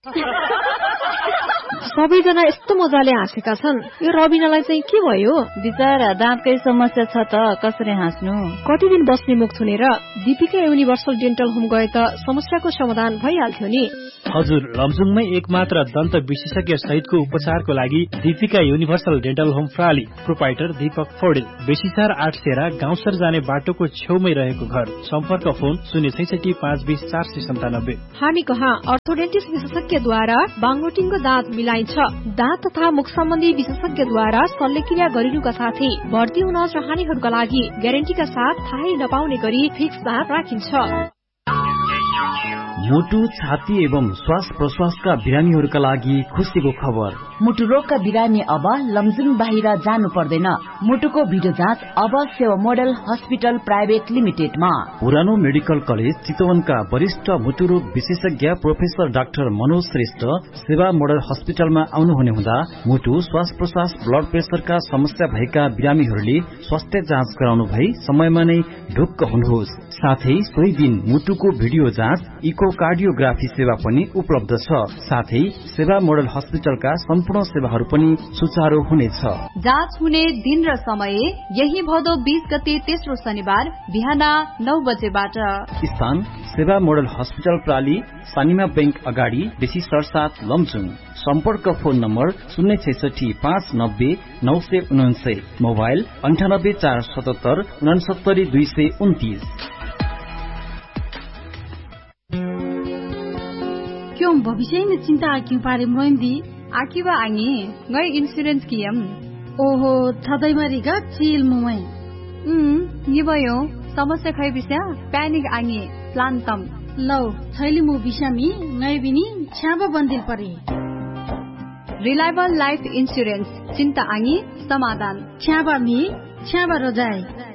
सबैजना यस्तो मजाले हाँसेका छन्, यो रबिनालाई चाहिँ के भयो? बिचारा दाँतकै समस्या छ त, कसरी हाँस्नु? कति दिन बस्ने मुख थुनेर दीपिका युनिभर्सल डेन्टल होम गए त समस्याको समाधान भइहाल्थ्यो नि। हजुर, लमजुङमै एकमात्र दन्त विशेषज्ञ सहितको उपचारको लागि Deepika universal dental home प्राली। Proprietor Deepak Paudel, बेसीसार 8 सेरा, गाउँसर जाने बाटोको छेउमै रहेको घर। सम्पर्क फोन 066 520 497। हामी कहाँ अर्थोडेन्टिस्ट विशेषज्ञद्वारा बाङरोटिङको दाँत मिलाइन्छ। दाँत तथा मुख सम्बन्धी विशेषज्ञद्वारा शल्यक्रिया गरिनुका साथै भर्ती हुन चाहनेहरूका लागि ग्यारेन्टीका साथ थाहै नपाउने गरी फिक्स दाँत राखिन्छ। मुटु, छाती एवं श्वास प्रश्वासका बिरामीहरूका लागि खुसीको खबर। मुटु रोगका बिरामी अब लमजुङ बाहिर जानु पर्दैन। मुटुको भिडियो जाँच अब सेवा मोडल हस्पिटल प्राइभेट लिमिटेडमा। पुरानो मेडिकल कलेज चितवनका वरिष्ठ मुटु रोग विशेषज्ञ प्रोफेसर डाक्टर मनोज श्रेष्ठ सेवा मोडल हस्पिटलमा आउनुहुने हुँदा मुटु, श्वास प्रश्वास, ब्लड प्रेसरका समस्या भएका बिरामीहरूले स्वास्थ्य जाँच गराउनु भई समयमा नै ढुक्क हुनुहोस्। साथै सोही दिन मुटुको भिडियो जाँच, इकोकार्डियोग्राफी सेवा पनि उपलब्ध छ। साथै सेवा मोडल हस्पिटलका सम्पूर्ण सेवाहरू पनि सुचारू हुनेछ। जाँच हुने दिन र समय यही भदौ 20 गते तेस्रो शनिबार बिहान 9 बजेबाट। स्थान सेवा मोडल हस्पिटल प्राली, सानिमा बैंक अगाडि, बेसी सरसाथ, लमजुङ। सम्पर्क फोन नम्बर 066 590 919, मोबाइल 98 477 69 229। क्यों भविष्य में चिंता आक्यू पारे मोइंदी आक्यूवा आंगी ngai insurance कियम। ओहो थदै मरिगा चिल मुमै यो समस्या खै बिस्या प्यानिक आंगी प्लान तम लौ छैली मु बिसामी ngai बिनी छ्याबा बन्दिल परे। रिलायबल लाइफ इन्स्योरेन्स, चिन्ता आंगी समाधान। छ्याबा रोजाई।